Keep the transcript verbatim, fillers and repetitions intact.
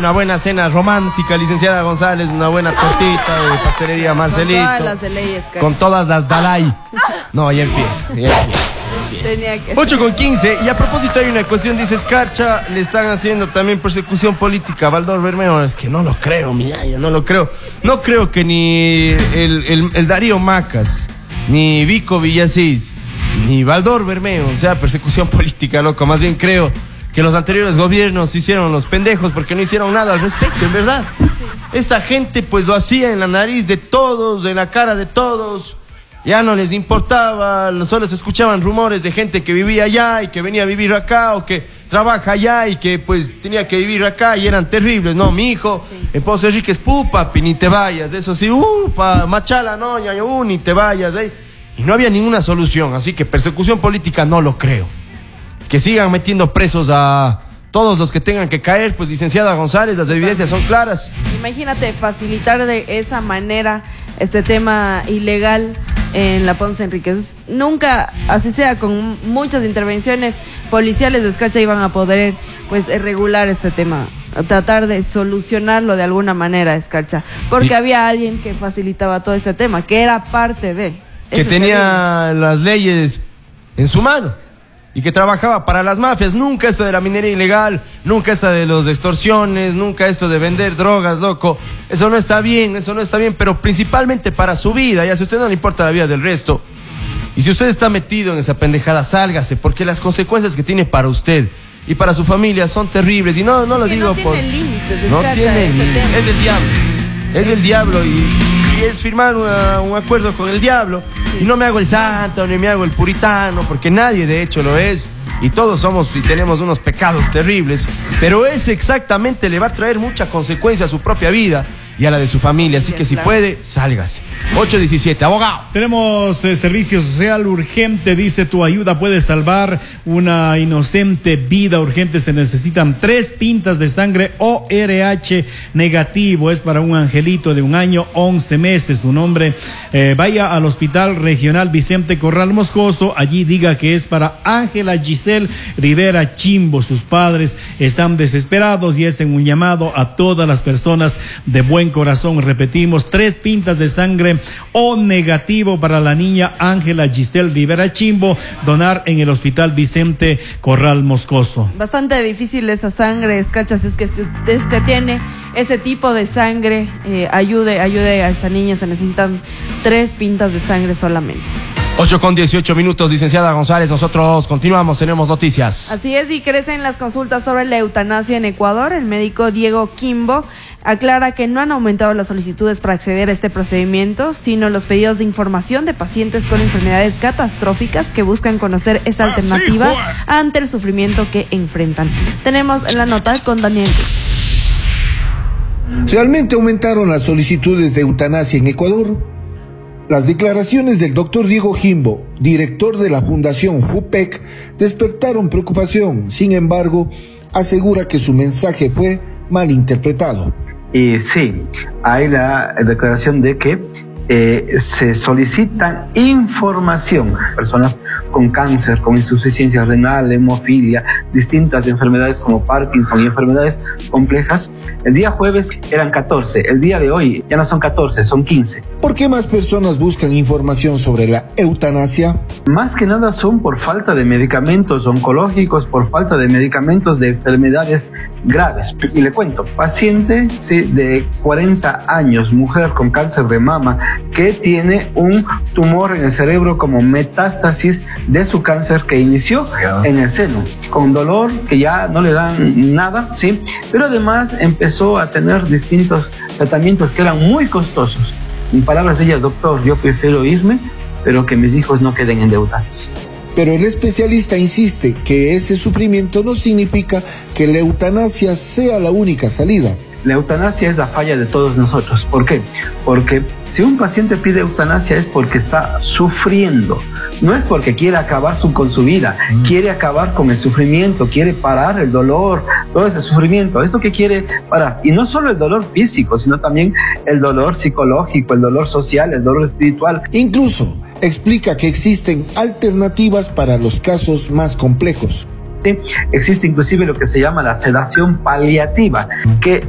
Una buena cena romántica, licenciada González, una buena tortita de pastelería Marcelito. Con todas las de ley, Escarcha. Con todas las Dalai. No, ya empieza, ya empieza. Tenía que... ocho con quince, y a propósito hay una cuestión, dice Escarcha, le están haciendo también persecución política a Baldor Bermeo. Es que no lo creo, mi yaya, no lo creo. No creo que ni el, el, el Darío Macas, ni Vico Villasís, ni Baldor Bermeo sea persecución política, loco. Más bien creo que los anteriores gobiernos hicieron los pendejos porque no hicieron nada al respecto, en verdad. Sí. Esta gente pues lo hacía en la nariz de todos, en la cara de todos. Ya no les importaba, solo se escuchaban rumores de gente que vivía allá y que venía a vivir acá, o que trabaja allá y que pues tenía que vivir acá, y eran terribles. No, mi hijo, sí. En Pozo Enrique es pu, papi, ni te vayas. De eso sí, uh, pa, machala, no, ñaño, uh, ni te vayas. Eh. Y no había ninguna solución, así que persecución política no lo creo. Que sigan metiendo presos a todos los que tengan que caer, pues licenciada González, las evidencias son claras. Imagínate facilitar de esa manera este tema ilegal en la Ponce Enríquez. Nunca, así sea, con muchas intervenciones policiales de Escarcha iban a poder pues regular este tema, tratar de solucionarlo de alguna manera, Escarcha, porque y... había alguien que facilitaba todo este tema, que era parte de... Que tenía las leyes en su mano y que trabajaba para las mafias. Nunca esto de la minería ilegal, nunca esto de los extorsiones, nunca esto de vender drogas, loco. Eso no está bien, eso no está bien, pero principalmente para su vida. Ya si a usted no le importa la vida del resto, y si usted está metido en esa pendejada, sálgase, porque las consecuencias que tiene para usted y para su familia son terribles. Y no, no lo digo no por... Tiene límites, no tiene límites, es el diablo, es el diablo y... y es firmar una, un acuerdo con el diablo. Sí. Y no me hago el santo, ni me hago el puritano, porque nadie de hecho lo es, y todos somos y tenemos unos pecados terribles, pero ese exactamente le va a traer mucha consecuencia a su propia vida y a la de su familia, así que si puede, sálgase. ocho diecisiete, abogado. Tenemos eh, servicio social urgente, dice: tu ayuda puede salvar una inocente vida. Urgente, se necesitan tres pintas de sangre O R H negativo, es para un angelito de un año, once meses, su nombre. Eh, vaya al Hospital Regional Vicente Corral Moscoso, allí diga que es para Ángela Giselle Rivera Chimbo. Sus padres están desesperados y hacen un llamado a todas las personas de buen corazón. Repetimos, tres pintas de sangre O negativo para la niña Ángela Giselle Rivera Chimbo, donar en el Hospital Vicente Corral Moscoso. Bastante difícil esa sangre, Escarcha, es que usted tiene ese tipo de sangre, eh, ayude, ayude a esta niña, se necesitan tres pintas de sangre solamente. ocho con dieciocho minutos, licenciada González, nosotros continuamos, tenemos noticias. Así es, y crecen las consultas sobre la eutanasia en Ecuador. El médico Diego Quimbo aclara que no han aumentado las solicitudes para acceder a este procedimiento, sino los pedidos de información de pacientes con enfermedades catastróficas que buscan conocer esta alternativa ante el sufrimiento que enfrentan. Tenemos la nota con Daniel. ¿Realmente aumentaron las solicitudes de eutanasia en Ecuador? Las declaraciones del doctor Diego Quimbo, director de la Fundación FUPEC, despertaron preocupación. Sin embargo, asegura que su mensaje fue malinterpretado. Y sí, hay la declaración de que eh, se solicitan información a personas con cáncer, con insuficiencia renal, hemofilia, distintas enfermedades como Parkinson y enfermedades complejas. El día jueves eran catorce, el día de hoy ya no son catorce, son quince. ¿Por qué más personas buscan información sobre la eutanasia? Más que nada son por falta de medicamentos oncológicos, por falta de medicamentos de enfermedades graves. Y le cuento, paciente sí, de cuarenta años, mujer con cáncer de mama, que tiene un tumor en el cerebro como metástasis de su cáncer que inició en el seno, con dolor que ya no le dan nada, ¿sí? Pero además empezó a tener distintos tratamientos que eran muy costosos. En palabras de ella: doctor, yo prefiero irme, pero que mis hijos no queden endeudados. Pero el especialista insiste que ese sufrimiento no significa que la eutanasia sea la única salida. La eutanasia es la falla de todos nosotros. ¿Por qué? Porque si un paciente pide eutanasia es porque está sufriendo. No es porque quiere acabar su, con su vida, quiere acabar con el sufrimiento, quiere parar el dolor, todo ese sufrimiento. Esto que quiere parar. Y no solo el dolor físico, sino también el dolor psicológico, el dolor social, el dolor espiritual. Incluso explica que existen alternativas para los casos más complejos. Existe inclusive lo que se llama la sedación paliativa, que